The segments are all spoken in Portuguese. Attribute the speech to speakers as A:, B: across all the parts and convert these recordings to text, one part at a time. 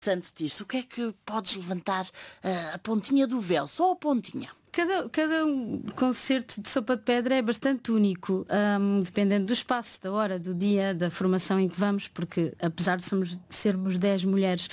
A: Santo disso, o que é que podes levantar a pontinha do véu, só a pontinha?
B: Cada concerto de Sopa de Pedra é bastante único, dependendo do espaço, da hora, do dia, da formação em que vamos, porque apesar de sermos 10 mulheres,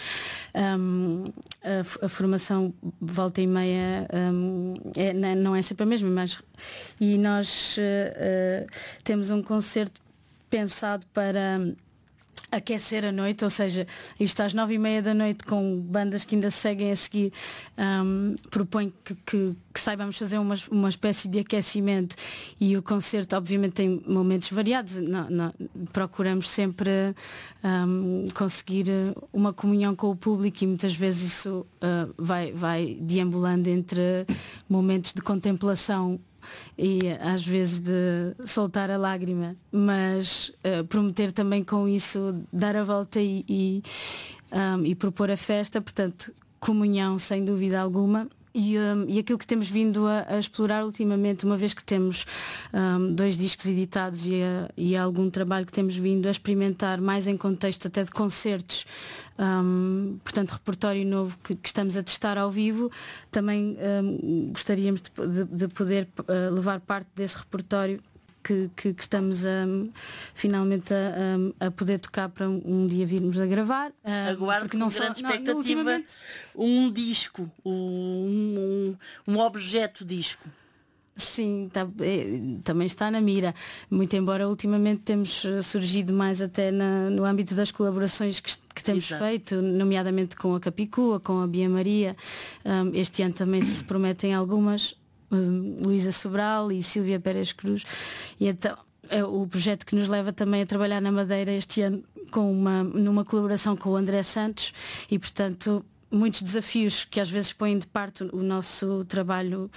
B: a formação volta e meia não é sempre a mesma, e nós temos um concerto pensado para aquecer a noite, ou seja, isto às 9h30 da noite, com bandas que ainda seguem a seguir, propõe que saibamos fazer uma espécie de aquecimento, e o concerto obviamente tem momentos variados. Procuramos sempre conseguir uma comunhão com o público, e muitas vezes isso vai deambulando entre momentos de contemplação e às vezes de soltar a lágrima, mas prometer também com isso dar a volta e propor a festa. Portanto, comunhão sem dúvida alguma. E aquilo que temos vindo a explorar ultimamente, uma vez que temos 2 discos editados e algum trabalho que temos vindo a experimentar mais em contexto até de concertos, portanto repertório novo que estamos a testar ao vivo, também gostaríamos de poder levar parte desse repertório que estamos finalmente a poder tocar, para um dia virmos a gravar.
A: Aguardo com grande expectativa um disco, um objeto disco.
B: Sim, também está na mira, muito embora ultimamente temos surgido mais até no âmbito das colaborações que temos feito, nomeadamente com a Capicua, com a Bia Maria. Este ano também se prometem algumas, Luísa Sobral e Sílvia Pérez Cruz, e então é o projeto que nos leva também a trabalhar na Madeira este ano numa colaboração com o André Santos, e portanto muitos desafios que às vezes põem de parte o nosso trabalho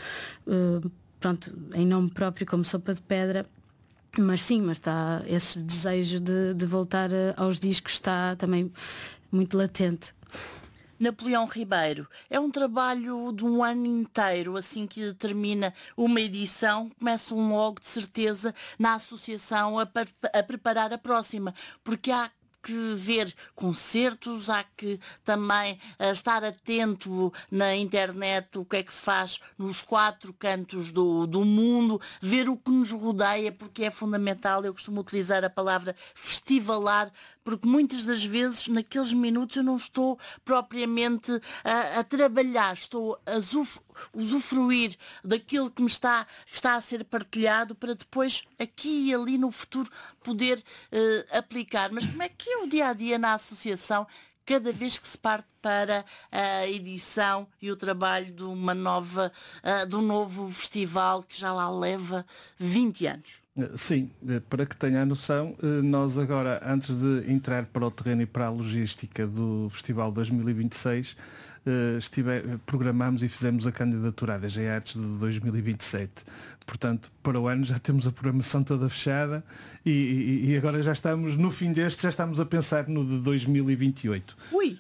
B: em nome próprio, como Sopa de Pedra. Mas está esse desejo de voltar aos discos, está também muito latente.
A: Napoleão Ribeiro, é um trabalho de um ano inteiro, assim que termina uma edição, começam logo de certeza na associação a preparar a próxima, porque há que ver concertos, há que também estar atento na internet o que é que se faz nos 4 cantos do mundo, ver o que nos rodeia, porque é fundamental. Eu costumo utilizar a palavra festivalar, porque muitas das vezes naqueles minutos eu não estou propriamente a trabalhar, estou a usufruir daquilo que está a ser partilhado, para depois aqui e ali no futuro poder aplicar. Mas como é que é o dia-a-dia na associação cada vez que se parte para a edição e o trabalho de de um novo festival que já lá leva 20 anos?
C: Sim, para que tenha a noção, nós agora, antes de entrar para o terreno e para a logística do Festival 2026, programámos e fizemos a candidatura à DG Artes de 2027. Portanto, para o ano já temos a programação toda fechada, e agora já estamos, no fim deste, já estamos a pensar no de 2028.
A: Ui!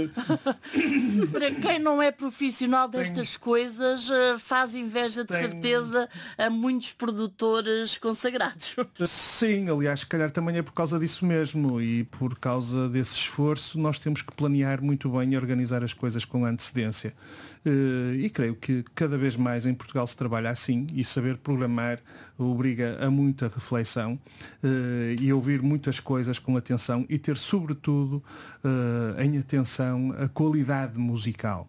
A: Para quem não é profissional destas coisas, faz inveja de certeza a muitos produtores consagrados.
C: Sim, aliás, se calhar também é por causa disso mesmo, e por causa desse esforço nós temos que planear muito bem e organizar as coisas com antecedência. E creio que cada vez mais em Portugal se trabalha assim, e saber programar obriga a muita reflexão e ouvir muitas coisas com atenção, e ter sobretudo em atenção a qualidade musical.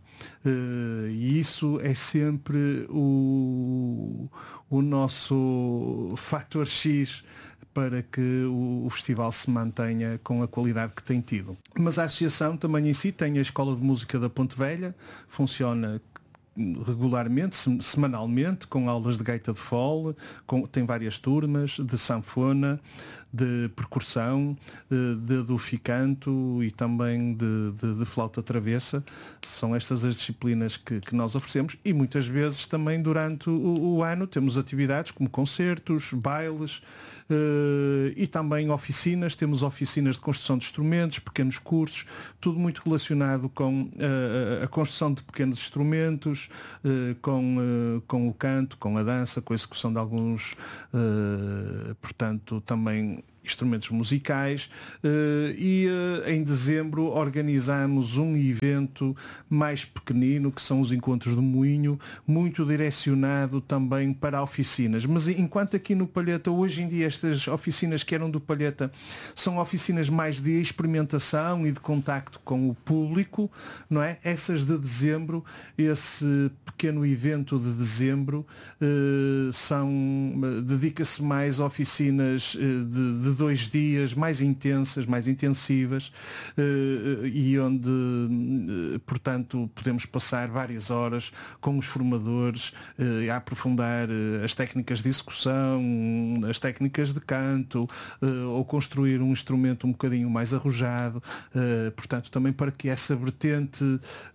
C: E isso é sempre o nosso fator X para que o festival se mantenha com a qualidade que tem tido. Mas a associação também em si tem a Escola de Música da Ponte Velha, funciona regularmente, semanalmente, com aulas de gaita de fole, tem várias turmas de sanfona, de percussão, de aduficanto e também de flauta travessa. São estas as disciplinas que nós oferecemos, e muitas vezes também durante o ano temos atividades como concertos, bailes e também oficinas. Temos oficinas de construção de instrumentos, pequenos cursos, tudo muito relacionado com a construção de pequenos instrumentos, com o canto, com a dança, com a execução de alguns, portanto, também instrumentos musicais, e em dezembro organizamos um evento mais pequenino, que são os Encontros do Moinho, muito direcionado também para oficinas. Mas enquanto aqui no Palheta, hoje em dia, estas oficinas que eram do Palheta são oficinas mais de experimentação e de contacto com o público, não é? Essas de dezembro, esse pequeno evento de dezembro, dedica-se mais a oficinas de 2 dias, mais intensas, mais intensivas, e onde, portanto, podemos passar várias horas com os formadores a aprofundar as técnicas de execução, as técnicas de canto, ou construir um instrumento um bocadinho mais arrojado, portanto, também para que essa vertente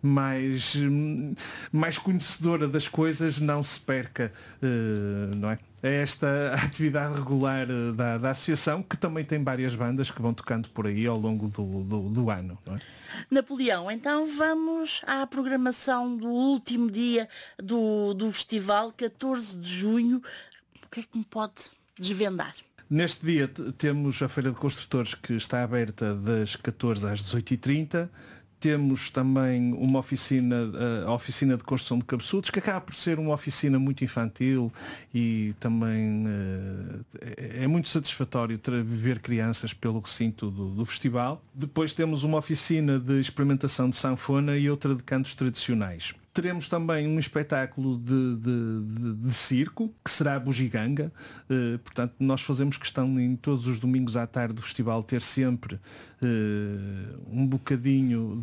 C: mais conhecedora das coisas não se perca, não é? É esta a atividade regular da associação, que também tem várias bandas que vão tocando por aí ao longo do ano, não é?
A: Napoleão, então vamos à programação do último dia do festival, 14 de junho. O que é que me pode desvendar?
C: Neste dia temos a Feira de Construtores, que está aberta das 14 às 18h30. Temos também uma oficina, a oficina de construção de cabeçudos, que acaba por ser uma oficina muito infantil e também é muito satisfatório ver crianças pelo recinto do festival. Depois temos uma oficina de experimentação de sanfona e outra de cantos tradicionais. Teremos também um espetáculo de circo, que será a Bugiganga. Portanto, nós fazemos questão em todos os domingos à tarde do festival ter sempre um bocadinho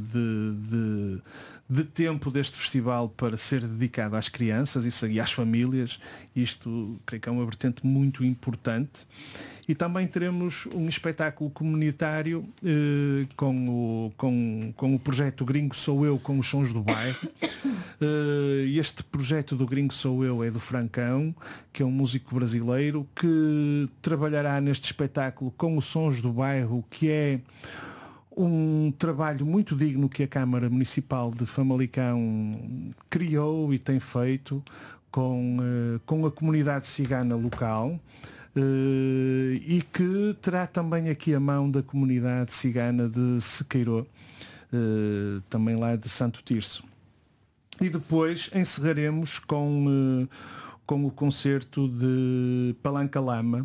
C: de tempo deste festival para ser dedicado às crianças e às famílias. Isto, creio que é uma vertente muito importante. E também teremos um espetáculo comunitário com o projeto Gringo Sou Eu, com os Sons do Bairro. Este projeto do Gringo Sou Eu é do Francão, que é um músico brasileiro que trabalhará neste espetáculo com os Sons do Bairro, que é um trabalho muito digno que a Câmara Municipal de Famalicão criou e tem feito com a comunidade cigana local. E que terá também aqui a mão da comunidade cigana de Sequeiró, também lá de Santo Tirso. E depois encerraremos com o concerto de Palanca Lama,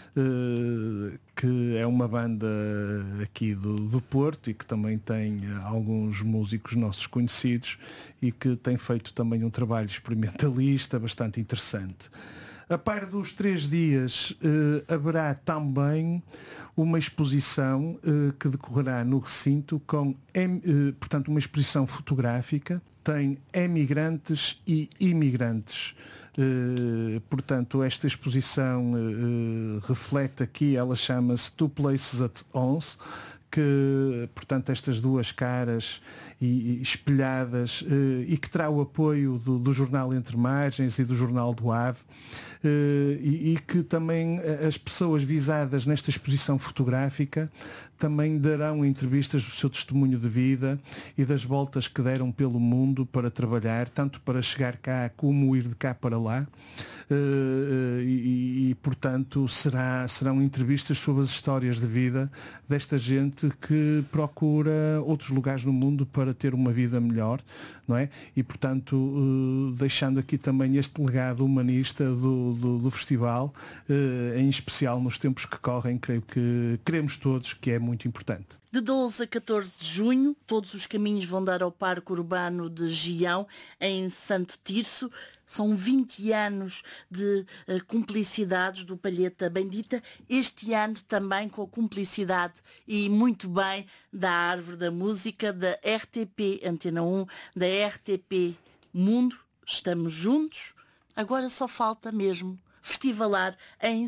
C: que é uma banda aqui do Porto e que também tem alguns músicos nossos conhecidos e que tem feito também um trabalho experimentalista bastante interessante. A par dos 3 dias, haverá também uma exposição que decorrerá no recinto portanto, uma exposição fotográfica. Tem emigrantes e imigrantes. Portanto, esta exposição reflete aqui, ela chama-se Two Places at Once, que, portanto, estas duas caras espelhadas, e que terá o apoio do Jornal Entre Margens e do Jornal do Ave, e que também as pessoas visadas nesta exposição fotográfica também darão entrevistas do seu testemunho de vida e das voltas que deram pelo mundo para trabalhar, tanto para chegar cá como ir de cá para lá, portanto serão entrevistas sobre as histórias de vida desta gente que procura outros lugares no mundo para ter uma vida melhor, não é? E portanto deixando aqui também este legado humanista do festival, em especial nos tempos que correm, creio que queremos todos que é muito importante.
A: De 12 a 14 de junho, todos os caminhos vão dar ao Parque Urbano de Gião, em Santo Tirso. São 20 anos de cumplicidades do Palheta Bendita. Este ano também com a cumplicidade e muito bem da Árvore da Música, da RTP Antena 1, da RTP Mundo. Estamos juntos. Agora só falta mesmo festivalar em